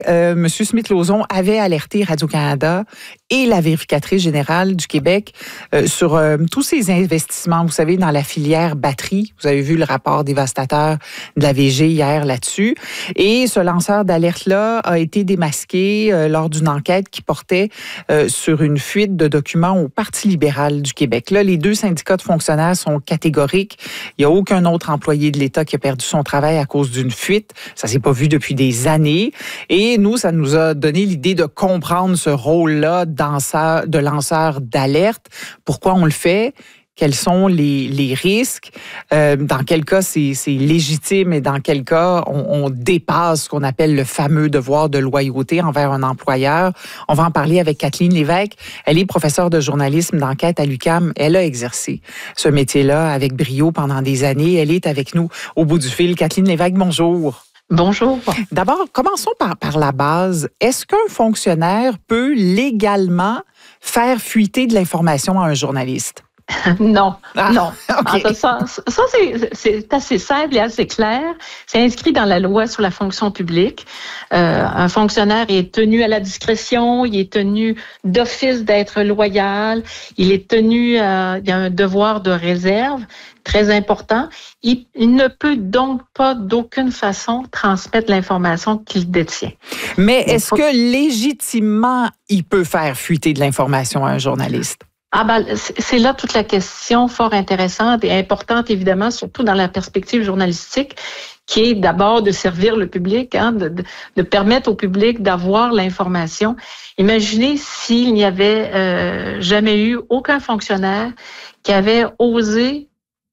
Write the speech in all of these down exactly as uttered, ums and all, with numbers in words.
Euh, M. Smith-Lauzon avait alerté Radio-Canada et la vérificatrice générale du Québec euh, sur euh, tous ces investissements, vous savez, dans la filière batterie. Vous avez vu le rapport dévastateur de la V G hier là-dessus. Et ce lanceur d'alerte-là a été démasqué euh, lors d'une enquête qui portait euh, sur une fuite de documents au Parti libéral du Québec. Là, les deux syndicats de fonctionnaires sont catégoriques. Il n'y a aucun autre employé de l'État qui a perdu son travail à cause d'une fuite. Ça s'est pas vu depuis des années. Et nous, ça nous a donné l'idée de comprendre ce rôle-là danseur, de lanceur d'alerte. Pourquoi on le fait? Quels sont les, les risques? Euh, dans quel cas c'est, c'est légitime et dans quel cas on, on dépasse ce qu'on appelle le fameux devoir de loyauté envers un employeur? On va en parler avec Kathleen Lévesque. Elle est professeure de journalisme d'enquête à l'U Q A M. Elle a exercé ce métier-là avec brio pendant des années. Elle est avec nous au bout du fil. Kathleen Lévesque, bonjour. Bonjour. D'abord, commençons par, par la base. Est-ce qu'un fonctionnaire peut légalement faire fuiter de l'information à un journaliste? Non, ah, non. Okay. En ça, ça c'est, c'est assez simple et assez clair. C'est inscrit dans la loi sur la fonction publique. Euh, un fonctionnaire est tenu à la discrétion, il est tenu d'office d'être loyal, il est tenu, à, il y a un devoir de réserve très important. Il, il ne peut donc pas d'aucune façon transmettre l'information qu'il détient. Mais est-ce faut... que légitimement, il peut faire fuiter de l'information à un journaliste? Ah ben, c'est là toute la question fort intéressante et importante, évidemment, surtout dans la perspective journalistique, qui est d'abord de servir le public, hein, de, de, de permettre au public d'avoir l'information. Imaginez s'il n'y avait euh, jamais eu aucun fonctionnaire qui avait osé,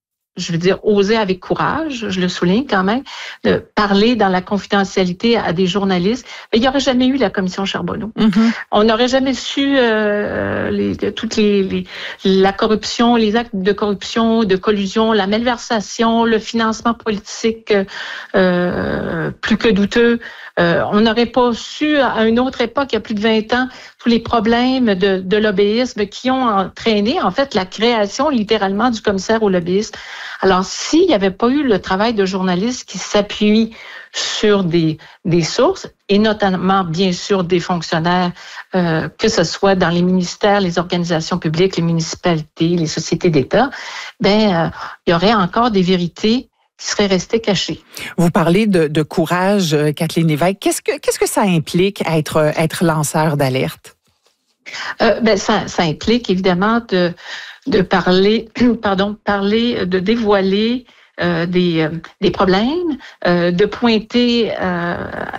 je veux dire, oser avec courage, je le souligne quand même, de parler dans la confidentialité à des journalistes. Mais il n'y aurait jamais eu la commission Charbonneau. Mm-hmm. On n'aurait jamais su euh, les, toutes les, les la corruption, les actes de corruption, de collusion, la malversation, le financement politique euh, plus que douteux. Euh, on n'aurait pas su à une autre époque, il y a plus de vingt ans, tous les problèmes de, de lobbyisme qui ont entraîné en fait la création littéralement du commissaire au lobbyisme. Alors, s'il n'y avait pas eu le travail de journalistes qui s'appuient sur des, des sources, et notamment, bien sûr, des fonctionnaires, euh, que ce soit dans les ministères, les organisations publiques, les municipalités, les sociétés d'État, ben, euh, il y aurait encore des vérités qui seraient restées cachées. Vous parlez de, de courage, Kathleen Lévesque. Qu'est-ce que, qu'est-ce que ça implique, être, être lanceur d'alerte? Euh, ben, ça, ça implique, évidemment, de... de parler, pardon, parler, de dévoiler euh, des, euh, des problèmes, euh, de pointer euh,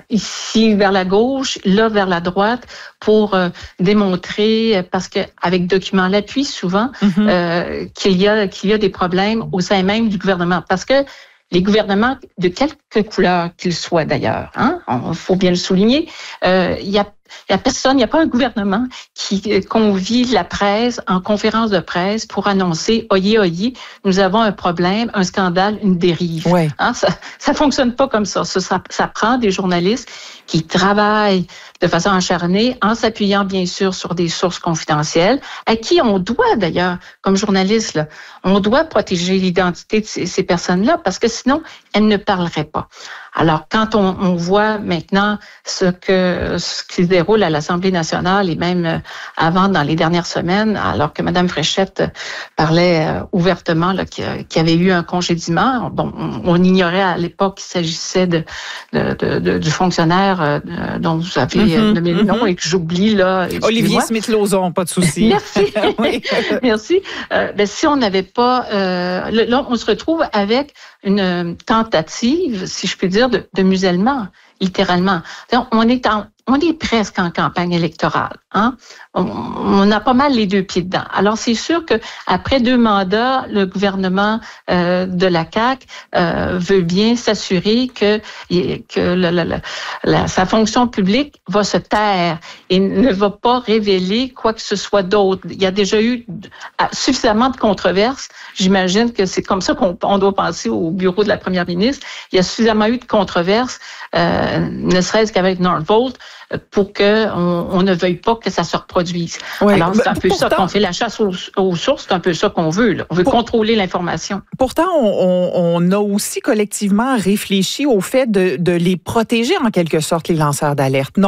ici vers la gauche, là vers la droite, pour euh, démontrer, parce que avec documents à l'appui souvent, mm-hmm. euh, qu'il y a qu'il y a des problèmes au sein même du gouvernement, parce que les gouvernements, de quelque couleur qu'ils soient d'ailleurs, hein, il faut bien le souligner, euh, il y a Il n'y a personne, il n'y a pas un gouvernement qui convie la presse en conférence de presse pour annoncer « Oyez, oyez, nous avons un problème, un scandale, une dérive. Ouais. » Hein, ça ne fonctionne pas comme ça. ça. Ça ça prend des journalistes qui travaillent de façon acharnée en s'appuyant bien sûr sur des sources confidentielles à qui on doit d'ailleurs, comme journaliste, là, on doit protéger l'identité de ces, ces personnes-là parce que sinon, elles ne parleraient pas. Alors, quand on, on voit maintenant ce que ce qui se déroule à l'Assemblée nationale et même avant, dans les dernières semaines, alors que Mme Fréchette parlait ouvertement là, qu'il y avait eu un congédiement, bon, on, on ignorait à l'époque qu'il s'agissait de, de, de, de du fonctionnaire euh, dont vous avez mm-hmm, nommé le nom mm-hmm. et que j'oublie là. Olivier Smith-Lauzon, pas de souci. Merci, oui. Merci. Euh, ben, si on n'avait pas, euh, là, on se retrouve avec une tentative, si je puis dire, de, de musellement, littéralement. On est en, on est presque en campagne électorale, hein. On, on a pas mal les deux pieds dedans. Alors c'est sûr que après deux mandats, le gouvernement euh, de la C A Q euh, veut bien s'assurer que que la, la, la, la, sa fonction publique va se taire et ne va pas révéler quoi que ce soit d'autre. Il y a déjà eu suffisamment de controverses. J'imagine que c'est comme ça qu'on on doit penser au bureau de la première ministre. Il y a suffisamment eu de controverses, euh, ne serait-ce qu'avec Northvolt. pour que on, on ne veuille pas que ça se reproduise. Oui, Alors, c'est un peu pourtant, ça qu'on fait, la chasse aux, aux sources, c'est un peu ça qu'on veut. Là. On veut pour, contrôler l'information. Pourtant, on, on a aussi collectivement réfléchi au fait de, de les protéger en quelque sorte, les lanceurs d'alerte.